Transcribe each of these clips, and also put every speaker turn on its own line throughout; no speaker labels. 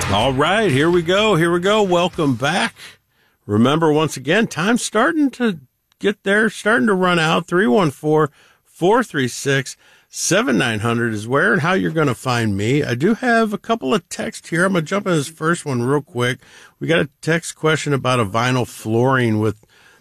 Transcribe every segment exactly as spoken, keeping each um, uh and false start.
All right, here we go. Here we go. Welcome back. Remember, once again, time's starting to get there, starting to run out. three one four, four three six, seven nine zero zero is where and how you're going to find me. I do have a couple of texts here. I'm going to jump in this first one real quick. We got a text question about a vinyl flooring with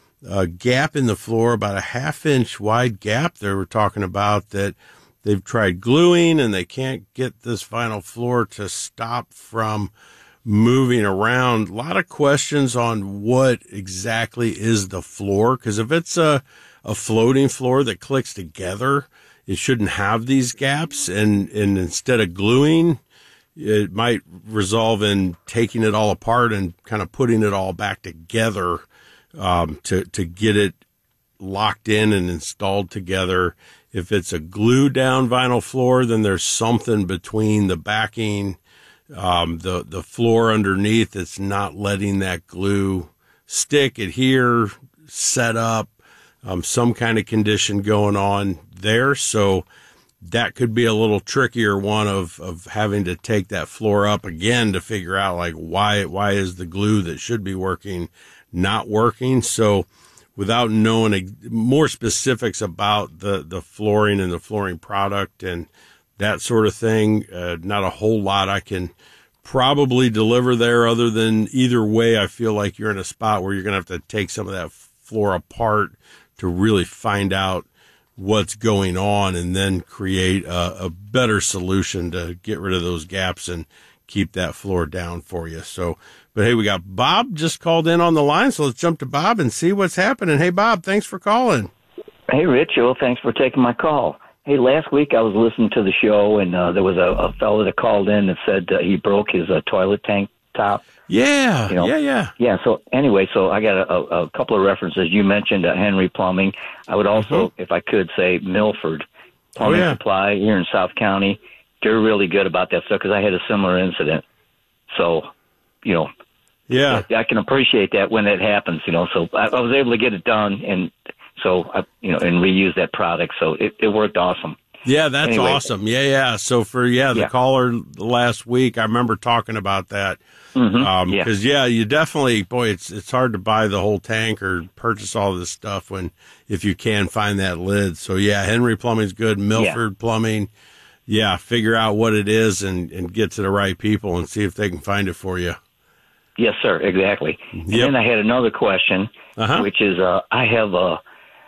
a gap in the floor, about a half inch wide gap. They were talking about that they've tried gluing and they can't get this vinyl floor to stop from moving around. A lot of questions on what exactly is the floor, because if it's a, a floating floor that clicks together, it shouldn't have these gaps. And, and instead of gluing, it might resolve in taking it all apart and kind of putting it all back together um, to, to get it locked in and installed together. If it's a glue down vinyl floor, then there's something between the backing, um, the, the floor underneath that's not letting that glue stick, adhere, set up, um, some kind of condition going on there. So that could be a little trickier one of, of having to take that floor up again to figure out like why, why is the glue that should be working not working. So without knowing more specifics about the, the flooring and the flooring product and that sort of thing, uh, not a whole lot I can probably deliver there, other than either way, I feel like you're in a spot where you're going to have to take some of that floor apart to really find out what's going on and then create a, a better solution to get rid of those gaps and keep that floor down for you. So, but hey, we got Bob just called in on the line, so let's jump to Bob and see what's happening. Hey, Bob, thanks for calling.
Hey, Rich. Well, thanks for taking my call. Hey, last week I was listening to the show, and uh, there was a, a fellow that called in and said uh, he broke his uh, toilet tank top.
Yeah,
you know?
yeah, yeah.
Yeah, so anyway, so I got a, a, a couple of references. You mentioned uh, Henry Plumbing. I would also, mm-hmm. if I could, say Milford Plumbing oh, yeah. Supply here in South County. They're really good about that stuff because I had a similar incident. So, you know,
yeah,
I, I can appreciate that when it happens, you know. So I, I was able to get it done, and so, I, you know, and reuse that product. So it, it worked awesome.
Yeah, that's anyway. awesome. Yeah, yeah. So for, yeah, the yeah. caller last week, I remember talking about that.
Mm-hmm.
Um,
yeah.
cause yeah, you definitely, boy, it's, it's hard to buy the whole tank or purchase all this stuff when, if you can find that lid. So yeah, Henry Plumbing's good. Milford yeah. Plumbing. Yeah. Figure out what it is and, and get to the right people and see if they can find it for you.
Yes, sir. Exactly. Yep. And then I had another question, uh-huh. which is, uh, I have a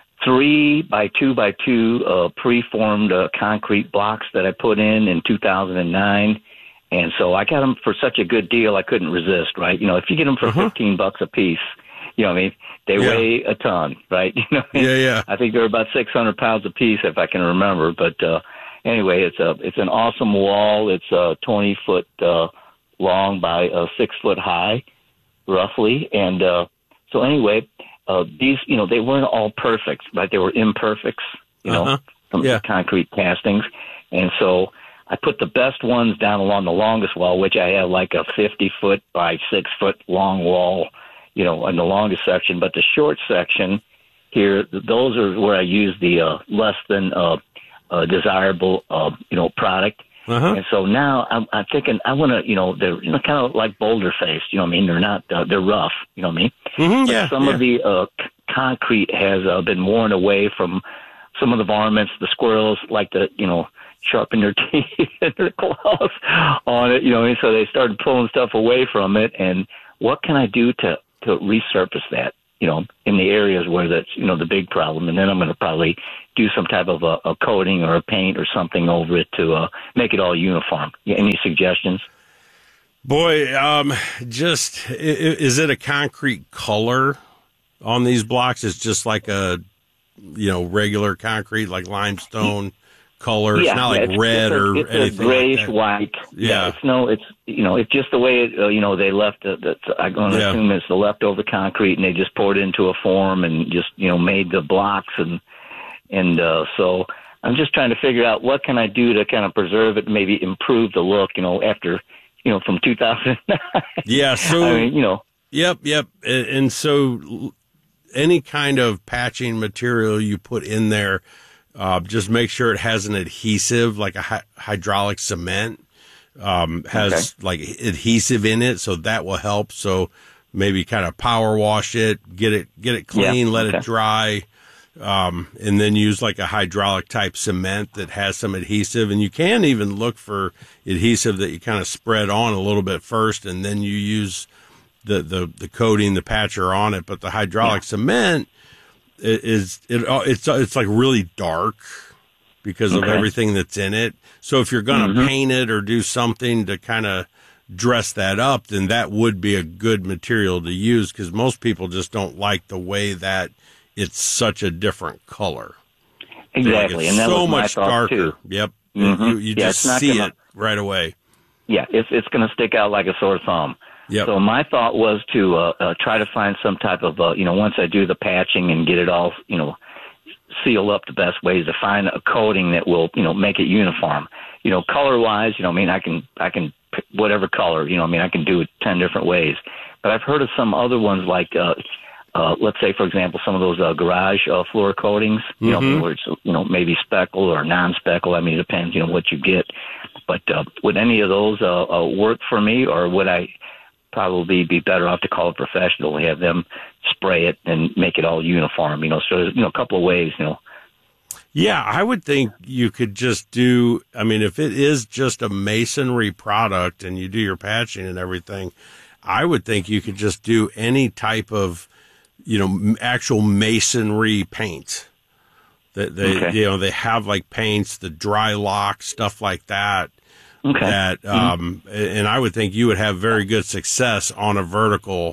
three by two by two, uh, preformed, uh, concrete blocks that I put in in two thousand nine. And so I got them for such a good deal, I couldn't resist, right? You know, if you get them for uh-huh. fifteen bucks a piece, you know what I mean? They yeah. weigh a ton, right? You know,
yeah, yeah.
I think they're about six hundred pounds a piece, if I can remember. But, uh, anyway, it's a, it's an awesome wall. It's, uh, twenty foot, uh, long by, uh, six foot high, roughly. And, uh, so anyway, uh, these, you know, they weren't all perfect, right? They were imperfects, you know,
uh-huh.
from
yeah.
the concrete castings. And so I put the best ones down along the longest wall, which I have like a fifty foot by six foot long wall, you know, in the longest section. But the short section here, those are where I use the uh, less than uh, uh, desirable, uh, you know, product.
Uh-huh.
And so now I'm, I'm thinking I want to, you know, they're you know kind of like boulder faced, you know what I mean? They're not, uh, they're rough, you know what I mean?
Mm-hmm,
but
yeah,
some
yeah.
of the uh, c- concrete has uh, been worn away from some of the varmints. The squirrels like to, you know, sharpen their teeth and their claws on it, you know, and so they started pulling stuff away from it. And what can I do to, to resurface that, you know, in the areas where that's, you know, the big problem? And then I'm going to probably do some type of a, a coating or a paint or something over it to uh, make it all uniform. Yeah, any suggestions?
Boy, um, just, is it a concrete color on these blocks? It's just like a, you know, regular concrete, like limestone color.
Yeah,
it's not
yeah,
like
it's,
red
it's a,
or
it's
anything
a grayish
like that.
white.
Yeah.
yeah, it's no, it's you know, it's just the way it, uh, you know they left it. The, I'm going to
yeah.
assume it's the leftover concrete, and they just poured it into a form and just you know made the blocks and and uh, so I'm just trying to figure out what can I do to kind of preserve it, and maybe improve the look. You know, after you know from two thousand nine.
Yeah. So
I mean, you know.
Yep. Yep. And, and so any kind of patching material you put in there. Uh, just make sure it has an adhesive, like a hy- hydraulic cement, um, has okay. like adhesive in it, so that will help. So maybe kind of power wash it, get it get it clean, yeah. let okay. it dry. Um, and then use like a hydraulic type cement that has some adhesive. And you can even look for adhesive that you kind of spread on a little bit first, and then you use the, the, the coating, the patcher on it. But the hydraulic yeah. cement is, it, it's, it's like really dark because okay. of everything that's in it. So if you're going to mm-hmm. paint it or do something to kind of dress that up, then that would be a good material to use, because most people just don't like the way that it's such a different color.
Exactly.
Like,
and that
so
was my
much
thought
darker.
Too.
Yep.
Mm-hmm.
You, you
yeah,
just see
gonna,
it right away.
Yeah, it's it's going to stick out like a sore thumb.
Yep.
So my thought was to uh, uh, try to find some type of, uh, you know, once I do the patching and get it all, you know, seal up the best ways, to find a coating that will, you know, make it uniform. You know, color-wise, you know, I mean, I can, I can pick whatever color, you know, I mean, I can do it ten different ways. But I've heard of some other ones like, uh, Uh, let's say, for example, some of those uh, garage uh, floor coatings, you mm-hmm. know, where it's, you know, maybe speckle or non-speckle. I mean, it depends, you know, what you get. But uh, would any of those uh, uh, work for me, or would I probably be better off to call a professional and have them spray it and make it all uniform? You know, so there's, you know, a couple of ways, you know.
Yeah, I would think you could just do, I mean, if it is just a masonry product and you do your patching and everything, I would think you could just do any type of, you know, actual masonry paint. That they, okay. you know, they have like paints, the dry lock, stuff like that.
Okay.
That, um, mm-hmm. and I would think you would have very good success on a vertical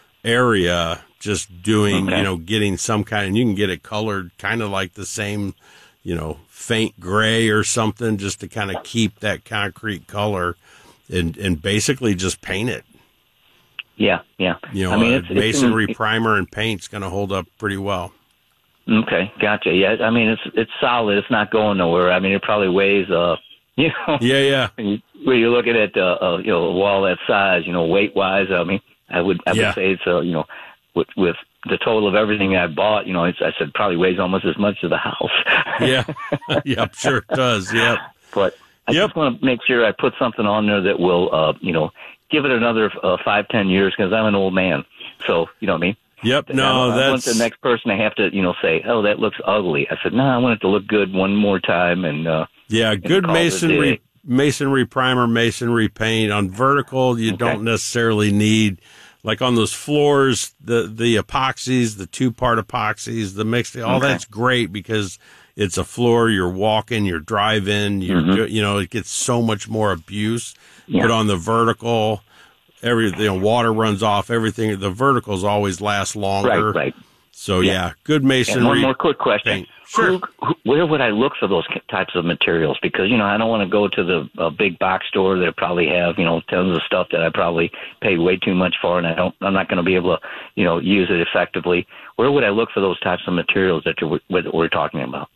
area, just doing, okay. you know, getting some kind, and you can get it colored kind of like the same, you know, faint gray or something, just to kind of keep that concrete color, and, and basically just paint it.
Yeah, yeah.
You know,
I mean,
a
it's,
masonry
it's,
primer and paint's going to hold up pretty well.
Okay, gotcha. Yeah, I mean, it's it's solid. It's not going nowhere. I mean, it probably weighs, uh, you know.
Yeah, yeah.
When, you, when you're looking at, uh, uh, you know, a wall that size, you know, weight-wise, I mean, I would I would
yeah.
say it's, uh, you know, with with the total of everything I bought, you know, it's, I said probably weighs almost as much as the house.
yeah, yep, sure it does, yep.
But I yep. just want to make sure I put something on there that will, uh, you know, give it another uh, five, ten years, because I'm an old man. So, you know what I mean?
Yep, no,
I, I
that's...
I want the next person to have to, you know, say, oh, that looks ugly. I said, no, I want it to look good one more time. And uh,
yeah, good masonry masonry primer, masonry paint. On vertical, you okay. don't necessarily need, like on those floors, the, the epoxies, the two-part epoxies, the mixed, all okay. that's great, because it's a floor, you're walking, you're driving, you're, mm-hmm. you know, it gets so much more abuse. Yeah. But on the vertical, every, you know, water runs off, everything, the verticals always last longer.
Right, right.
So, yeah, yeah good masonry.
And one more quick question.
Paint. Sure.
Who, who, where would I look for those types of materials? Because, you know, I don't want to go to the uh, big box store that probably have, you know, tons of stuff that I probably paid way too much for, and I don't, I'm not going to be able to, you know, use it effectively. Where would I look for those types of materials that you're, that we're talking about?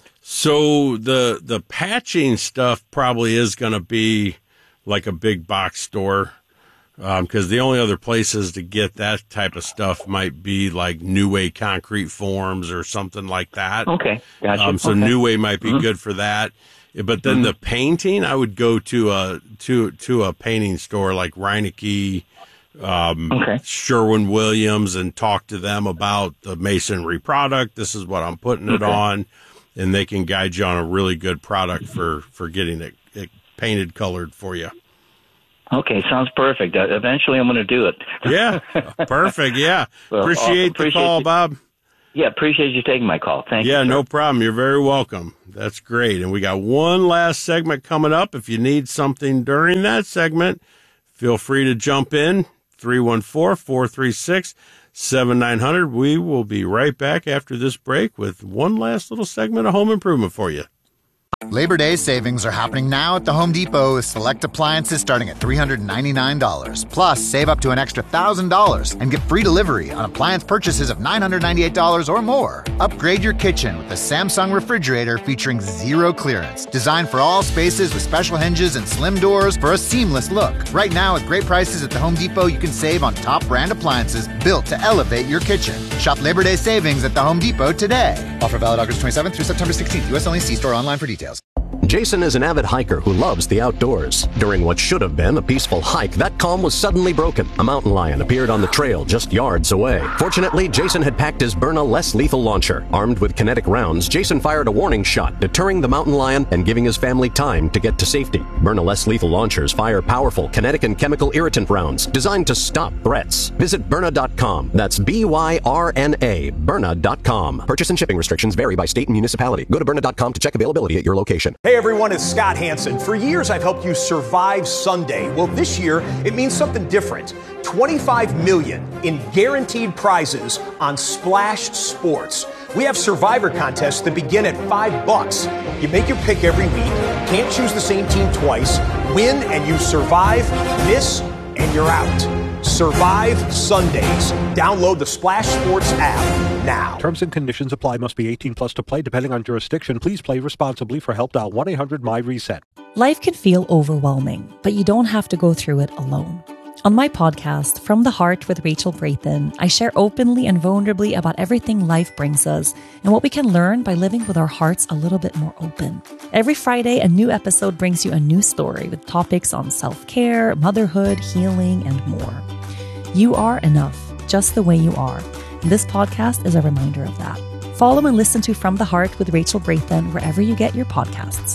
So the the patching stuff probably is going to be like a big box store, because um, the only other places to get that type of stuff might be like New Way Concrete Forms or something like that.
Okay, gotcha.
Um, so
okay.
New Way might be
mm-hmm.
good for that. But then
mm-hmm.
the painting, I would go to a to to a painting store like Reineke, um,
okay.
Sherwin-Williams, and talk to them about the masonry product. This is what I'm putting it
okay.
on, and they can guide you on a really good product for for getting it, it painted, colored for you.
Okay, sounds perfect. Uh, eventually, I'm going to do it.
Yeah, perfect. Yeah,
well,
appreciate,
appreciate
the call,
you.
Bob.
Yeah, appreciate you taking my call. Thank
yeah,
you. Yeah,
no problem. You're very welcome. That's great. And we got one last segment coming up. If you need something during that segment, feel free to jump in. three one four, four three six, seven nine zero zero. We will be right back after this break with one last little segment of home improvement for you.
Labor Day savings are happening now at the Home Depot with select appliances starting at three hundred ninety-nine dollars. Plus, save up to an extra one thousand dollars and get free delivery on appliance purchases of nine hundred ninety-eight dollars or more. Upgrade your kitchen with a Samsung refrigerator featuring zero clearance. Designed for all spaces with special hinges and slim doors for a seamless look. Right now, with great prices at the Home Depot, you can save on top brand appliances built to elevate your kitchen. Shop Labor Day savings at the Home Depot today. Offer valid August twenty-seventh through September sixteenth. U S only. See store online for details.
Jason is an avid hiker who loves the outdoors. During what should have been a peaceful hike, that calm was suddenly broken. A mountain lion appeared on the trail just yards away. Fortunately, Jason had packed his Byrna less lethal launcher. Armed with kinetic rounds, Jason fired a warning shot, deterring the mountain lion and giving his family time to get to safety. Byrna less lethal launchers fire powerful kinetic and chemical irritant rounds designed to stop threats. Visit Byrna dot com. That's B Y R N A, Byrna dot com. Purchase and shipping restrictions vary by state and municipality. Go to Byrna dot com to check availability at your location.
Hey everyone, it's Scott Hansen. For years I've helped you survive Sunday. Well, this year it means something different. twenty-five million dollars in guaranteed prizes on Splash Sports. We have survivor contests that begin at five bucks. You make your pick every week, can't choose the same team twice, win and you survive, miss and you're out. Survive Sundays. Download the Splash Sports app now.
Terms and conditions apply. Must be eighteen plus to play, depending on jurisdiction. Please play responsibly. For help, dial one eight hundred M Y reset.
Life can feel overwhelming, but you don't have to go through it alone. On my podcast, From the Heart with Rachel Brathen, I share openly and vulnerably about everything life brings us and what we can learn by living with our hearts a little bit more open. Every Friday, a new episode brings you a new story with topics on self-care, motherhood, healing, and more. You are enough, just the way you are. And this podcast is a reminder of that. Follow and listen to From the Heart with Rachel Brathen wherever you get your podcasts.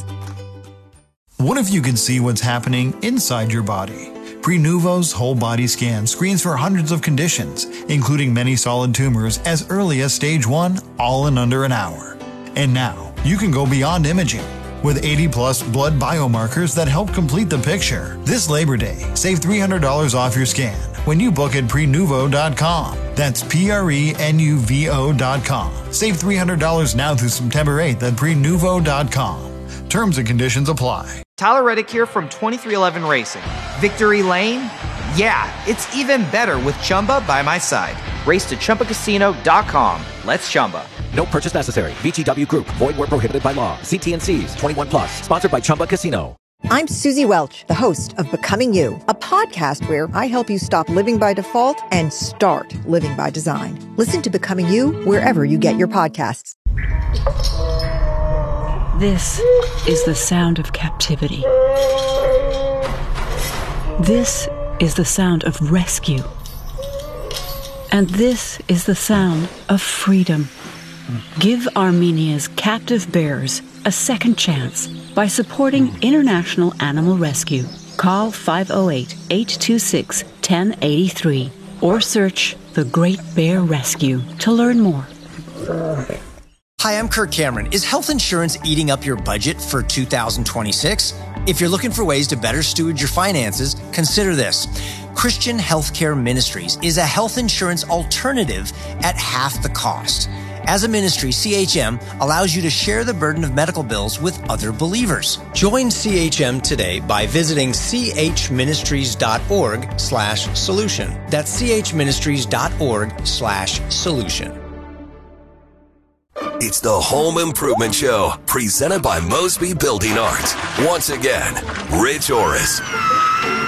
What if you could see what's happening inside your body? Prenuvo's whole body scan screens for hundreds of conditions, including many solid tumors as early as stage one, all in under an hour. And now, you can go beyond imaging. With eighty plus blood biomarkers that help complete the picture. This Labor Day, save three hundred dollars off your scan when you book at prenuvo dot com. That's P R E N U V O dot com. Save three hundred dollars now through September eighth at prenuvo dot com. Terms and conditions apply.
Tyler Reddick here from twenty-three eleven Racing. Victory Lane? Yeah, it's even better with Chumba by my side. Race to Chumba Casino dot com. Let's Chumba.
No purchase necessary. V G W Group. Void where prohibited by law. See T and C's. twenty-one plus. Sponsored by Chumba Casino.
I'm Susie Welch, the host of Becoming You, a podcast where I help you stop living by default and start living by design. Listen to Becoming You wherever you get your podcasts.
This is the sound of captivity. This is the sound of rescue. And this is the sound of freedom. Give Armenia's captive bears a second chance by supporting International Animal Rescue. Call five oh eight, eight two six, one oh eight three or search The Great Bear Rescue to learn more.
Hi, I'm Kirk Cameron. Is health insurance eating up your budget for two thousand twenty-six? If you're looking for ways to better steward your finances, consider this. Christian Healthcare Ministries is a health insurance alternative at half the cost. As a ministry, C H M allows you to share the burden of medical bills with other believers. Join C H M today by visiting chministries.org slash solution. That's chministries.org slash solution.
It's the Home Improvement Show, presented by Mosby Building Arts. Once again, Rich Orris.